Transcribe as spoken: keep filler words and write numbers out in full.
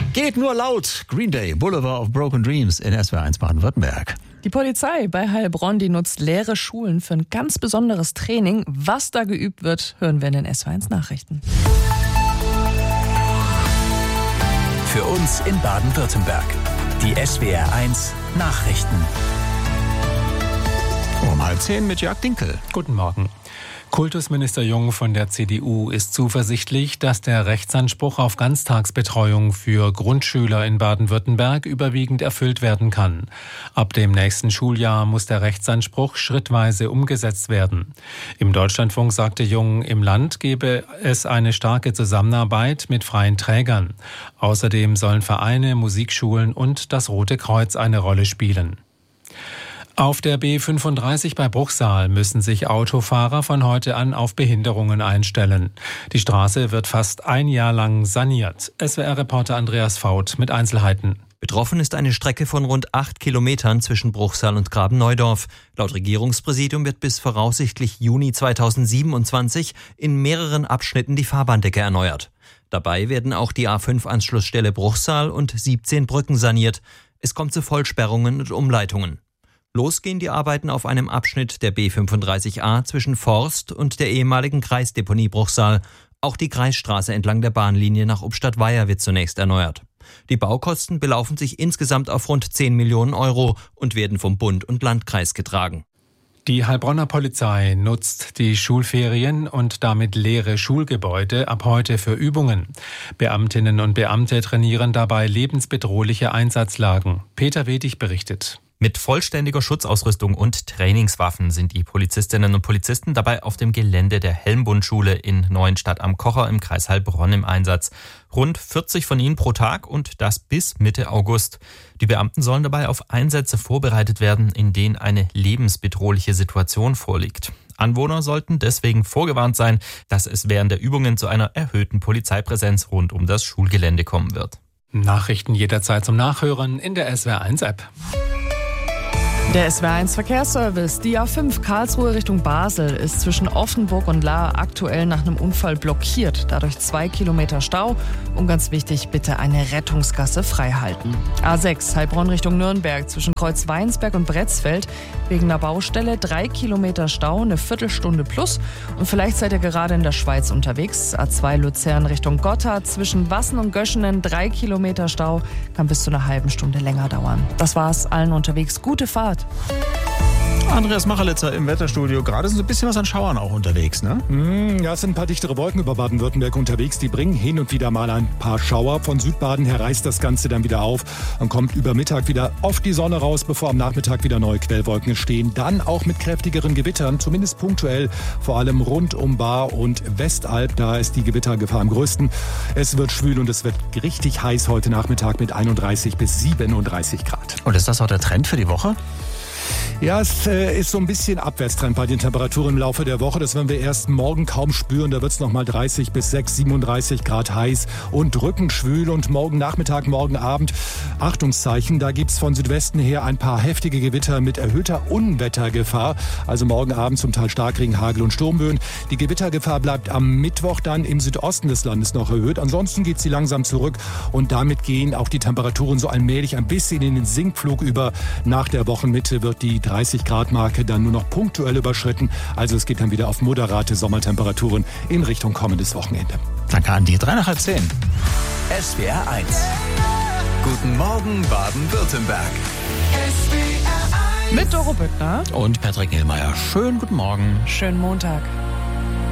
Geht nur laut. Green Day, Boulevard of Broken Dreams in S W R eins Baden-Württemberg. Die Polizei bei Heilbronn, die nutzt leere Schulen für ein ganz besonderes Training. Was da geübt wird, hören wir in den S W R eins Nachrichten. Für uns in Baden-Württemberg. Die S W R eins Nachrichten. Um halb zehn mit Jörg Dinkel. Guten Morgen. Kultusminister Jung von der C D U ist zuversichtlich, dass der Rechtsanspruch auf Ganztagsbetreuung für Grundschüler in Baden-Württemberg überwiegend erfüllt werden kann. Ab dem nächsten Schuljahr muss der Rechtsanspruch schrittweise umgesetzt werden. Im Deutschlandfunk sagte Jung, im Land gebe es eine starke Zusammenarbeit mit freien Trägern. Außerdem sollen Vereine, Musikschulen und das Rote Kreuz eine Rolle spielen. Auf der B fünfunddreißig bei Bruchsal müssen sich Autofahrer von heute an auf Behinderungen einstellen. Die Straße wird fast ein Jahr lang saniert. S W R-Reporter Andreas Faut mit Einzelheiten. Betroffen ist eine Strecke von rund acht Kilometern zwischen Bruchsal und Grabenneudorf. Laut Regierungspräsidium wird bis voraussichtlich Juni zweitausendsiebenundzwanzig in mehreren Abschnitten die Fahrbahndecke erneuert. Dabei werden auch die A fünf Anschlussstelle Bruchsal und siebzehn Brücken saniert. Es kommt zu Vollsperrungen und Umleitungen. Los gehen die Arbeiten auf einem Abschnitt der B fünfunddreißig A zwischen Forst und der ehemaligen Kreisdeponie Bruchsal. Auch die Kreisstraße entlang der Bahnlinie nach Ubstadt-Weiher wird zunächst erneuert. Die Baukosten belaufen sich insgesamt auf rund zehn Millionen Euro und werden vom Bund und Landkreis getragen. Die Heilbronner Polizei nutzt die Schulferien und damit leere Schulgebäude ab heute für Übungen. Beamtinnen und Beamte trainieren dabei lebensbedrohliche Einsatzlagen. Peter Wedig berichtet. Mit vollständiger Schutzausrüstung und Trainingswaffen sind die Polizistinnen und Polizisten dabei auf dem Gelände der Helmbundschule in Neuenstadt am Kocher im Kreis Heilbronn im Einsatz. Rund vierzig von ihnen pro Tag und das bis Mitte August. Die Beamten sollen dabei auf Einsätze vorbereitet werden, in denen eine lebensbedrohliche Situation vorliegt. Anwohner sollten deswegen vorgewarnt sein, dass es während der Übungen zu einer erhöhten Polizeipräsenz rund um das Schulgelände kommen wird. Nachrichten jederzeit zum Nachhören in der S W R eins App. Der S W R eins Verkehrsservice. Die A fünf Karlsruhe Richtung Basel ist zwischen Offenburg und Lahr aktuell nach einem Unfall blockiert. Dadurch zwei Kilometer Stau. Und ganz wichtig, bitte eine Rettungsgasse freihalten. A sechs Heilbronn Richtung Nürnberg zwischen Kreuz Weinsberg und Bretzfeld. Wegen einer Baustelle drei Kilometer Stau, eine Viertelstunde plus. Und vielleicht seid ihr gerade in der Schweiz unterwegs. A zwei Luzern Richtung Gotthard zwischen Wassen und Göschenen drei Kilometer Stau. Kann bis zu einer halben Stunde länger dauern. Das war's. Allen unterwegs. Gute Fahrt. Andreas Machelitzer im Wetterstudio. Gerade sind so ein bisschen was an Schauern auch unterwegs, ne? Mm, ja, es sind ein paar dichtere Wolken über Baden-Württemberg unterwegs. Die bringen hin und wieder mal ein paar Schauer. Von Südbaden her reißt das Ganze dann wieder auf und kommt über Mittag wieder oft die Sonne raus, bevor am Nachmittag wieder neue Quellwolken entstehen. Dann auch mit kräftigeren Gewittern, zumindest punktuell, vor allem rund um Baar und Westalb. Da ist die Gewittergefahr am größten. Es wird schwül und es wird richtig heiß heute Nachmittag mit einunddreißig bis siebenunddreißig Grad. Und ist das auch der Trend für die Woche? Ja, es äh, ist so ein bisschen Abwärtstrend bei den Temperaturen im Laufe der Woche. Das werden wir erst morgen kaum spüren. Da wird es nochmal dreißig bis sechs, siebenunddreißig Grad heiß und drückend schwül. Und morgen Nachmittag, morgen Abend, Achtungszeichen, da gibt's von Südwesten her ein paar heftige Gewitter mit erhöhter Unwettergefahr. Also morgen Abend zum Teil Starkregen, Hagel und Sturmböen. Die Gewittergefahr bleibt am Mittwoch dann im Südosten des Landes noch erhöht. Ansonsten geht sie langsam zurück und damit gehen auch die Temperaturen so allmählich ein bisschen in den Sinkflug über. Nach der Wochenmitte wird die dreißig Grad Marke dann nur noch punktuell überschritten. Also es geht dann wieder auf moderate Sommertemperaturen in Richtung kommendes Wochenende. Danke, Andi. Drei nach halb zehn. S W R eins. Guten Morgen, Baden-Württemberg. Mit Doro Böckner Und Patrick Niehlmeier. Schönen guten Morgen. Schönen Montag.